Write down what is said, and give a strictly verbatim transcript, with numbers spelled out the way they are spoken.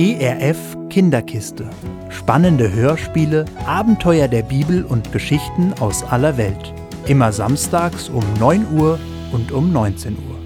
E R F Kinderkiste. Spannende Hörspiele, Abenteuer der Bibel und Geschichten aus aller Welt. Immer samstags um neun Uhr und um neunzehn Uhr.